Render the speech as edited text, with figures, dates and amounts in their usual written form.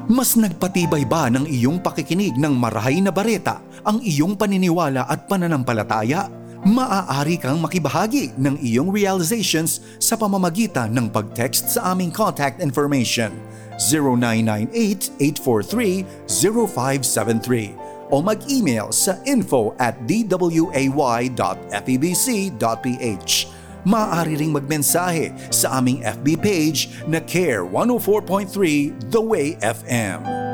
Mas nagpatibay ba ng iyong pakikinig ng marahay na bareta ang iyong paniniwala at pananampalataya? Maaari kang makibahagi ng iyong realizations sa pamamagitan ng pag-text sa aming contact information 0998-843-0573 o mag-email sa info@dway.febc.ph. Maaari ring magmensahe sa aming FB page na Care 104.3 The Way FM.